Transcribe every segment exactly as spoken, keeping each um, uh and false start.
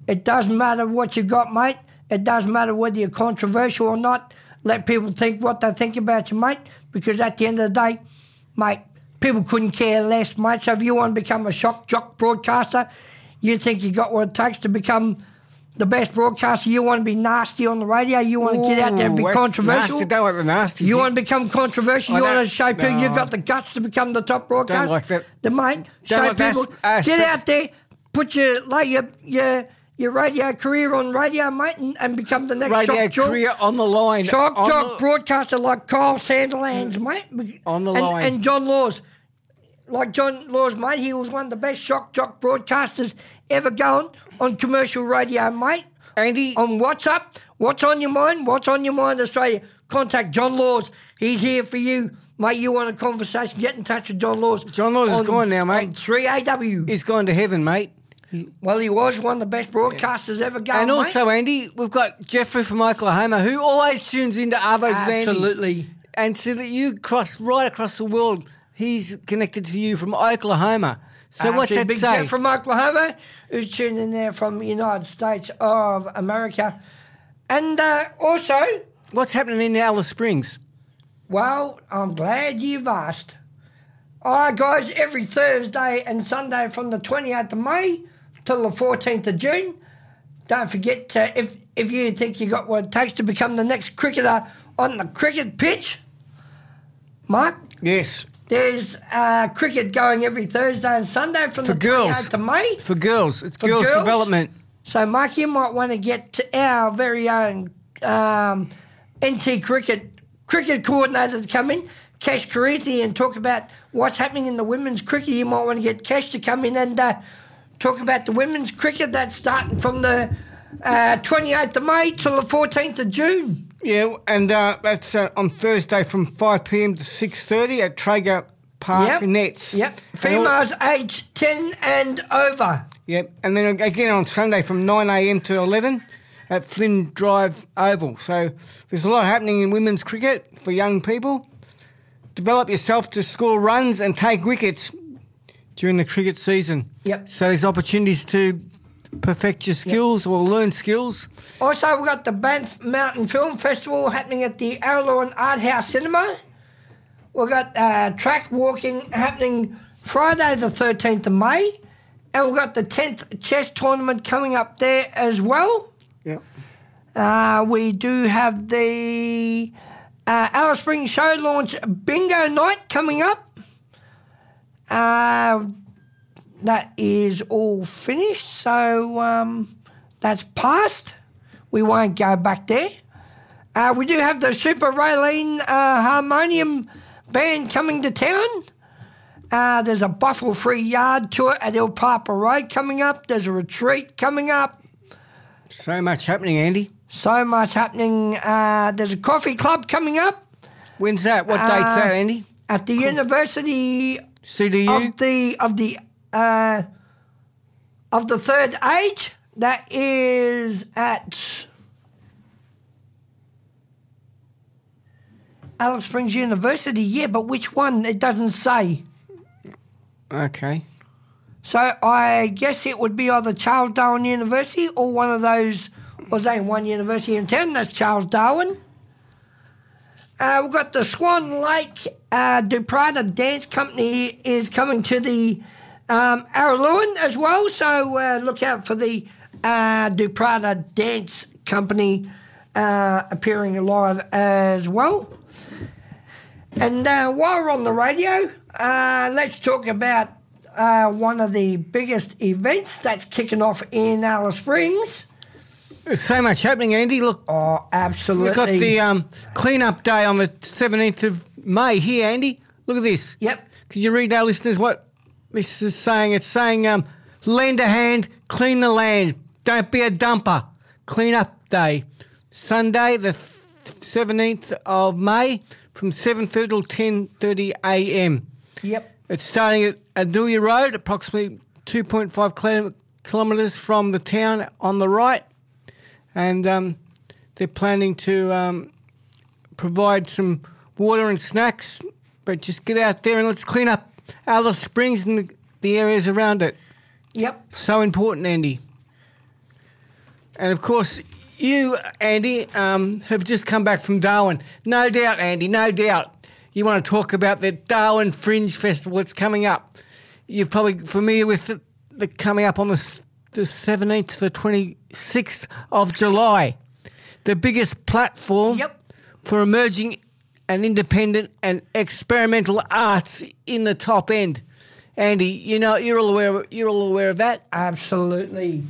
It doesn't matter what you got, mate. It doesn't matter whether you're controversial or not. Let people think what they think about you, mate, because at the end of the day, mate, people couldn't care less, mate. So if you want to become a shock jock broadcaster, you think you got what it takes to become the best broadcaster, you want to be nasty on the radio, you want to get out there and be controversial. Nasty, don't like the nasty. You want to become controversial, I you don't- want to show people no. you've got the guts to become the top broadcaster. Don't like that. The mate, show Don't like that people, as- get as- out there, put your, lay your, your, your radio career on radio, mate, and, and become the next Radio shock jock. career on the line. Shock On jock the- broadcaster like Kyle Sanderlands, mate. On the and, line. And John Laws. Like John Laws, mate, he was one of the best shock jock broadcasters ever going on commercial radio, mate. Andy, On WhatsApp, what's on your mind? What's on your mind, Australia? Contact John Laws. He's here for you, mate. You want a conversation? Get in touch with John Laws. John Laws is on- gone now, mate. on three A W. he's gone to heaven, mate. Well, he was one of the best broadcasters ever going, And also, mate. Andy, we've got Jeffrey from Oklahoma who always tunes into Arvo's Vandy. Absolutely. And so that you cross right across the world, he's connected to you from Oklahoma. So what's Absolutely. that Big say? Jeff from Oklahoma, who's tuned in there from the United States of America. And uh, also, What's happening in Alice Springs? well, I'm glad you've asked. All right, guys, every Thursday and Sunday from the twenty-eighth of May till the fourteenth of June. Don't forget, to, if, if you think you got what it takes to become the next cricketer on the cricket pitch, Mark, Yes, there's uh, cricket going every Thursday and Sunday from For the girls. twenty-eighth of May. for girls. It's For girls, girls? development. So, Mark, you might want to get to our very own um, N T Cricket cricket coordinator to come in, Cash Karithi, and talk about what's happening in the women's cricket. You might want to get Cash to come in and uh, talk about the women's cricket that's starting from the uh, twenty-eighth of May till the fourteenth of June. Yeah, and uh, that's uh, on Thursday from five p.m. to six thirty at Traeger Park Yep. Nets. Yep. And all- Females aged ten and over. Yep, and then again on Sunday from nine a.m. to eleven at Flynn Drive Oval. So there's a lot happening in women's cricket for young people. Develop yourself to score runs and take wickets during the cricket season. Yep. So there's opportunities to perfect your skills or learn skills. Also, we've got the Banff Mountain Film Festival happening at the Araluen Art House Cinema. We've got uh, track walking happening Friday the thirteenth of May. And we've got the tenth chess tournament coming up there as well. Yep. Uh, we do have the uh, Alice Springs Show Launch Bingo Night coming up. Uh, that is all finished, so um, that's passed. We won't go back there. Uh, we do have the Super Raylene uh, Harmonium Band coming to town. Uh, there's a Buffalo-free yard tour at El Papa Road coming up. There's a retreat coming up. So much happening, Andy. So much happening. Uh, there's a coffee club coming up When's that? What date's Uh, that, Andy? at the University C D U? of the of the uh, of the third age. That is at Alice Springs University. Yeah, but which one? It doesn't say. Okay. So I guess it would be either Charles Darwin University or one of those. Well, there's only one university in town. That's Charles Darwin. Uh, we've got the Swan Lake uh, Duprada Dance Company is coming to the um, Araluen as well. So uh, look out for the uh, Duprada Dance Company uh, appearing live as well. And uh, while we're on the radio, uh, let's talk about uh, one of the biggest events that's kicking off in Alice Springs. There's so much happening, Andy. Look, Oh, absolutely. we've got the um, clean-up day on the seventeenth of May here, Andy. Look at this. Yep. Can you read our listeners what this is saying? It's saying, um, lend a hand, clean the land. Don't be a dumper. Clean up day. Sunday, the seventeenth of May, from seven thirty till ten thirty a m. Yep. It's starting at Adelia Road, approximately two point five kilometres from the town on the right. And um, they're planning to um, provide some water and snacks, but just get out there and let's clean up Alice Springs and the, the areas around it. Yep. So important, Andy. And, of course, you, Andy, um, have just come back from Darwin. No doubt, Andy, no doubt. You want to talk about the Darwin Fringe Festival that's coming up. You're probably familiar with it, the coming up on the, the seventeenth to the twenty-sixth of July. The biggest platform Yep. for emerging and independent and experimental arts in the top end. Andy, you know, you're all aware, you're all aware of that? Absolutely.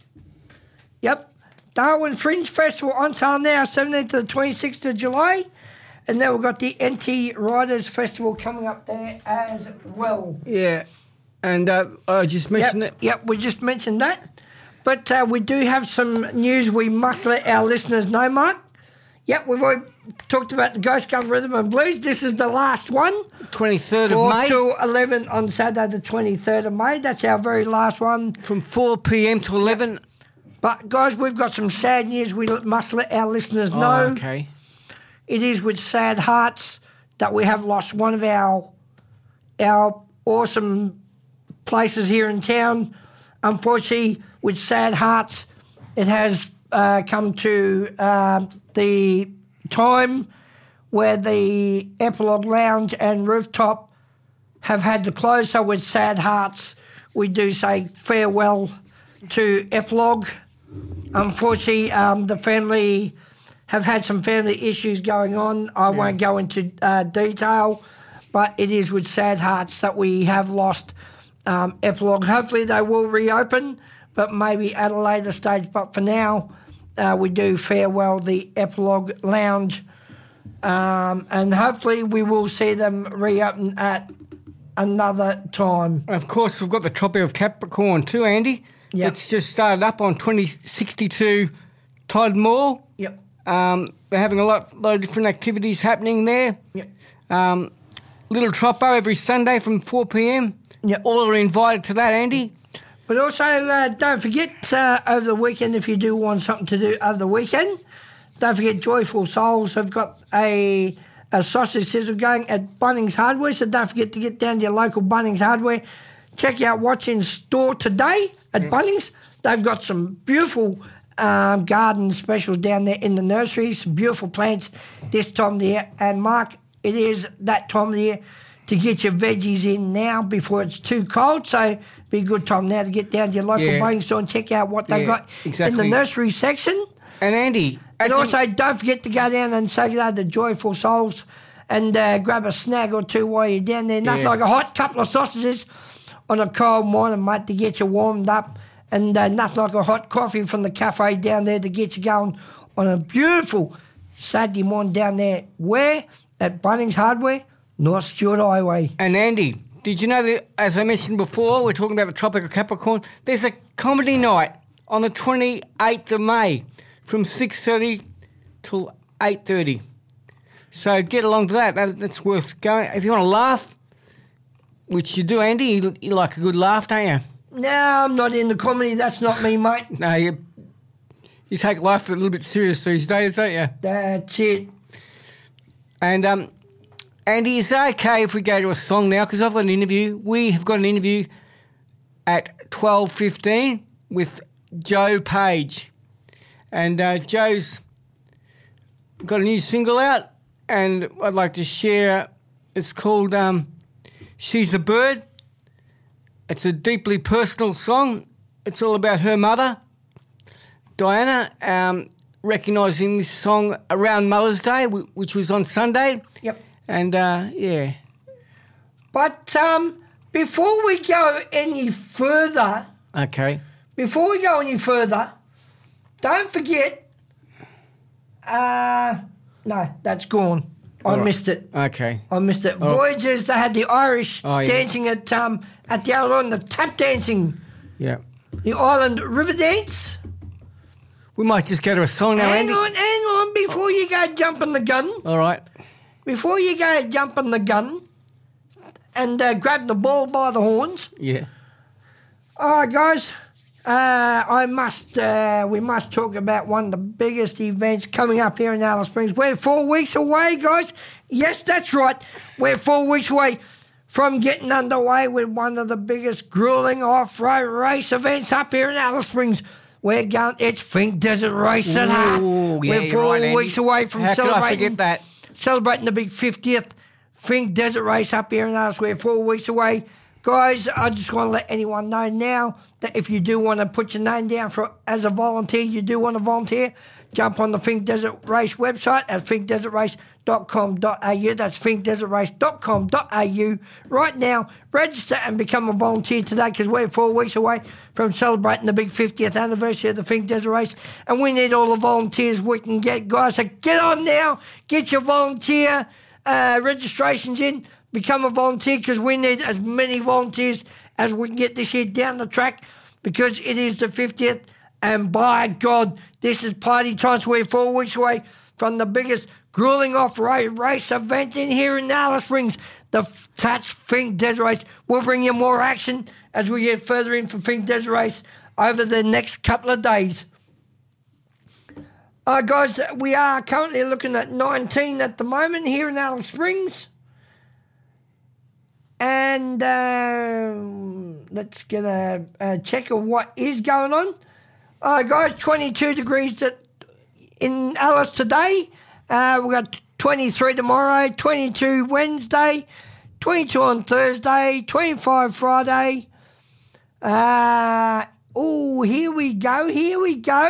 Yep. Darwin Fringe Festival on sale now, seventeenth to the twenty-sixth of July. And then we've got the N T Riders Festival coming up there as well. Yeah. And uh, I just mentioned yep, that. Yep, we just mentioned that. But uh, we do have some news we must let our listeners know, Mark. Yep, we've already talked about the Ghost Gun Rhythm and Blues. This is the last one. twenty-third of May. four to eleven on Saturday the twenty-third of May. That's our very last one. From four p.m. to eleven. But, guys, we've got some sad news we must let our listeners know. Oh, okay. It is with sad hearts that we have lost one of our our awesome places here in town. Unfortunately, with sad hearts, it has uh, come to uh, the time where the Epilogue Lounge and Rooftop have had to close. So with sad hearts, we do say farewell to Epilogue. Unfortunately, um, the family have had some family issues going on. I yeah. won't go into uh, detail, but it is with sad hearts that we have lost um, Epilogue. Hopefully they will reopen, but maybe at a later stage. But for now, uh, we do farewell the Epilogue Lounge, um, and hopefully we will see them reopen at another time. Of course, we've got the Tropic of Capricorn too, Andy. Yep. It's just started up on twenty sixty-two Tide Mall. Yep. Um, they're having a lot, lot of different activities happening there. Yep. Um, Little Troppo every Sunday from four p.m. Yep. All are invited to that, Andy. But also, uh, don't forget, uh, over the weekend, if you do want something to do over the weekend, don't forget Joyful Souls have got a, a sausage sizzle going at Bunnings Hardware, so don't forget to get down to your local Bunnings Hardware. Check out what's in store today at mm. Bunnings. They've got some beautiful um, garden specials down there in the nursery, some beautiful plants this time of the year. And, Mark, it is that time of the year to get your veggies in now before it's too cold. So be a good time now to get down to your local yeah. Bunnings store and check out what they've yeah, got exactly. in the nursery section. And, Andy... And also, in- don't forget to go down and say hello to Joyful Souls and uh, grab a snag or two while you're down there. Nothing yeah. like a hot couple of sausages on a cold morning, mate, to get you warmed up. And uh, nothing like a hot coffee from the cafe down there to get you going on a beautiful Saturday morning down there. Where? At Bunnings Hardware, North Stewart Highway. And Andy, did you know that, as I mentioned before, we're talking about the Tropic of Capricorn, there's a comedy night on the twenty-eighth of May from six thirty till eight thirty. So get along to that. that. That's worth going. If you want to laugh, which you do, Andy, you, you like a good laugh, don't you? No, I'm not into comedy. That's not me, mate. No, you you take life a little bit serious these days, don't you? That's it. And, um, Andy, is it okay if we go to a song now? Because I've got an interview. We have got an interview at twelve fifteen with Joe Page. And uh, Joe's got a new single out, and I'd like to share. It's called um, She's a Bird. It's a deeply personal song. It's all about her mother, Diana, um, recognising this song around Mother's Day, which was on Sunday. Yep. And, uh, yeah. But um, before we go any further... Okay. Before we go any further, don't forget... Uh, no, that's gone. I All right. missed it. Okay. I missed it. Oh. Voyagers, they had the Irish Oh, yeah. dancing at um at the island, the tap dancing, Yeah. the island river dance. We might just go to a song now, hang Andy. on, hang on, before you go jumping the gun. All right. Before you go jumping the gun and uh, grab the bull by the horns. Yeah. All right, guys. Uh, I must. Uh, we must talk about one of the biggest events coming up here in Alice Springs. We're four weeks away, guys. Yes, that's right. We're four weeks away from getting underway with one of the biggest grueling off-road race events up here in Alice Springs. we're going. It's Finke Desert Race at heart. Ooh, yeah, We're you're four right, Andy. weeks away from How could I celebrating. forget that? Celebrating the big fiftieth Finke Desert Race up here in Alice. We're four weeks away. Guys, I just want to let anyone know now that if you do want to put your name down for as a volunteer, you do want to volunteer, jump on the Finke Desert Race website at finke desert race dot com dot a u. That's finke desert race dot com dot a u. Right now, register and become a volunteer today because we're four weeks away from celebrating the big fiftieth anniversary of the Finke Desert Race, and we need all the volunteers we can get, guys. So get on now, get your volunteer uh, registrations in. Become a volunteer because we need as many volunteers as we can get this year down the track because it is the fiftieth and by God, this is party time. So we're four weeks away from the biggest grueling off-road race event in here in Alice Springs, the Tatch Finke Desert Race. We'll bring you more action as we get further in for Finke Desert Race over the next couple of days. Uh, guys, we are currently looking at nineteen at the moment here in Alice Springs. And uh, let's get a, a check of what is going on. Uh, guys, twenty-two degrees at, in Alice today. Uh, we've got twenty-three tomorrow, twenty-two Wednesday, twenty-two on Thursday, twenty-five Friday. Uh, oh, here we go, here we go.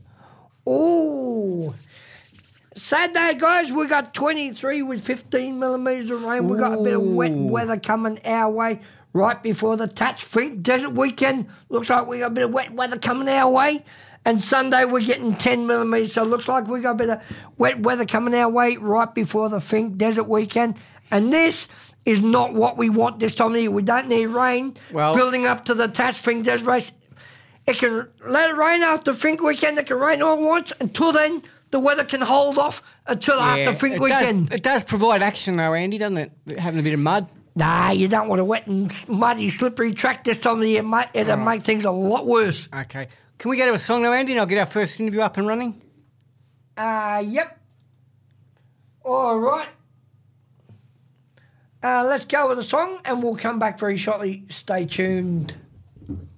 Oh, Saturday, guys, we got twenty-three with fifteen millimetres of rain. We got a bit of wet weather coming our way right before the Tatch Finke Desert weekend. Looks like we got a bit of wet weather coming our way. And Sunday, we're getting ten millimetres. So it looks like we got a bit of wet weather coming our way right before the Finke Desert weekend. And this is not what we want this time of year. We don't need rain Well, building up to the Tatch Finke Desert race. It can let it rain after Finke weekend. It can rain all it wants. Until then, the weather can hold off until yeah, after Finke it weekend. Does, it does provide action though, Andy, doesn't it? Having a bit of mud. Nah, you don't want a wet and muddy, slippery track this time of the year, mate. It'll Right. make things a lot worse. Okay. Can we go to a song now, Andy, and I'll get our first interview up and running? Uh, yep. All right. Uh, let's go with the song, and we'll come back very shortly. Stay tuned.